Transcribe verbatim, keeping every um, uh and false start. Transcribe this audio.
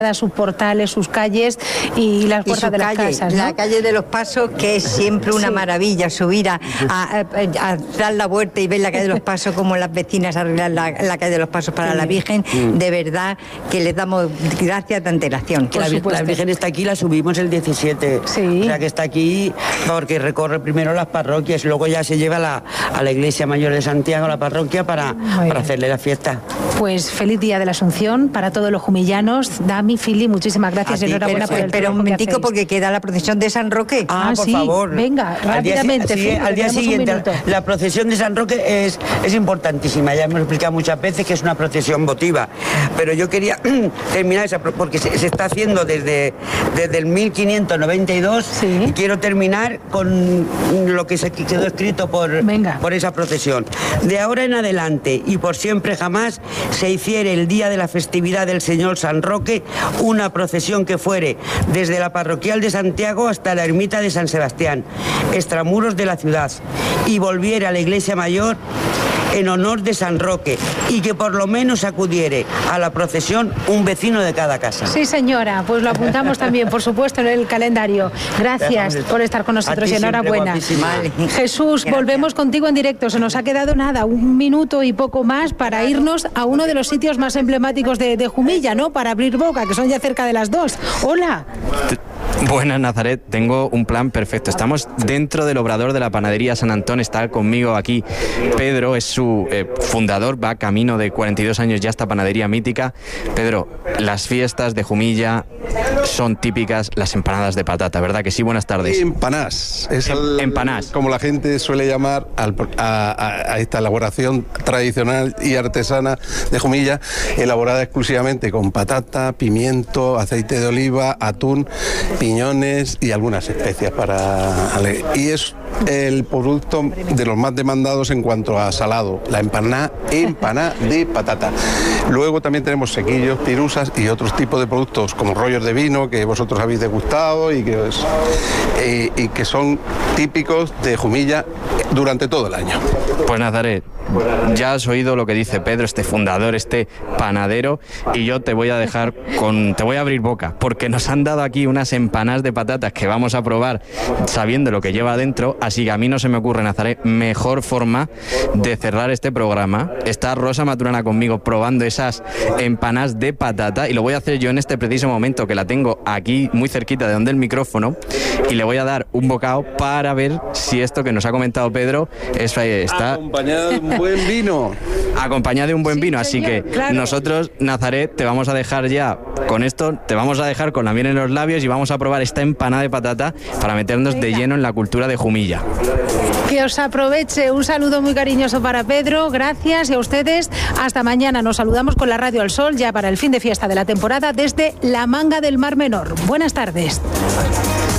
sus portales, sus calles y las puertas de las calle, casas, ¿no? La calle de los Pasos, que es siempre una sí. maravilla, subir a, a, a, a dar la vuelta y ver la calle de los Pasos, como las vecinas arreglan la, la calle de los Pasos para sí. la Virgen. Mm. De verdad que les damos gracias de antelación. Que la, la Virgen está aquí, la subimos el diecisiete. Sí. O sea que está aquí porque recorre primero las parroquias, luego ya se lleva la, a la iglesia mayor de Santiago, la parroquia, para, para hacerle la fiesta. Pues feliz día de la Asunción para todos los jumillanos. Dami, Fili, muchísimas gracias y enhorabuena por el Pero un momentico, porque queda la procesión de San Roque. Ah, ah por sí. favor. Venga, rápidamente. Al día, sí, al día siguiente, la procesión de San Roque es, es importantísima. Ya hemos explicado muchas veces que es una procesión votiva. Pero yo quería terminar esa, porque se, se está haciendo desde, desde el mil quinientos noventa y dos. Sí. Y quiero terminar con lo que se quedó escrito por, por esa procesión. De ahora en adelante y por siempre jamás se hiciere el día de la festividad del Señor San Roque una procesión que fuere desde la parroquial de Santiago hasta la ermita de San Sebastián, extramuros de la ciudad, y volviera a la iglesia mayor en honor de San Roque, y que por lo menos acudiere a la procesión un vecino de cada casa. Sí, señora, pues lo apuntamos también, por supuesto, en el calendario. Gracias por estar con nosotros y enhorabuena. Vale. Jesús, gracias. Volvemos contigo en directo. Se nos ha quedado nada, un minuto y poco más para irnos a uno de los sitios más emblemáticos de, de Jumilla, ¿no? Para abrir boca, que son ya cerca de las dos. Hola. Buenas, Nazaret, tengo un plan perfecto. Estamos dentro del obrador de la panadería San Antón. Está conmigo aquí Pedro, es su eh, fundador, va camino de cuarenta y dos años ya esta panadería mítica. Pedro, las fiestas de Jumilla son típicas, las empanadas de patata, ¿verdad que sí? Buenas tardes. Empanás, es el, empanás, como la gente suele llamar al, a, a, a esta elaboración tradicional y artesana de Jumilla, elaborada exclusivamente con patata, pimiento, aceite de oliva, atún, piñones y algunas especias para... Y es el producto de los más demandados en cuanto a salado, la empanada, empanada de patata. Luego también tenemos sequillos, pirusas y otros tipos de productos como rollos de vino que vosotros habéis degustado y que, es, y, y que son típicos de Jumilla durante todo el año. Pues Nazaret, ya has oído lo que dice Pedro, este fundador, este panadero, y yo te voy a dejar con, te voy a abrir boca, porque nos han dado aquí unas empanadas de patatas que vamos a probar sabiendo lo que lleva adentro, así que a mí no se me ocurre, Nazaret, mejor forma de cerrar este programa. Está Rosa Maturana conmigo probando esas empanadas de patata, y lo voy a hacer yo en este preciso momento, que la tengo aquí muy cerquita de donde el micrófono, y le voy a dar un bocado para ver si esto que nos ha comentado Pedro es, está acompañado de un buen vino. Acompañado de un buen sí, vino, señor, así que claro. Nosotros, Nazaret, te vamos a dejar ya con esto, te vamos a dejar con la miel en los labios y vamos a probar esta empanada de patata para meternos Venga. de lleno en la cultura de Jumilla. Que os aproveche, un saludo muy cariñoso para Pedro, gracias, y a ustedes hasta mañana. Nos saludamos con la Radio al Sol ya para el fin de fiesta de la temporada desde la Manga del Mar Menor. Buenas tardes.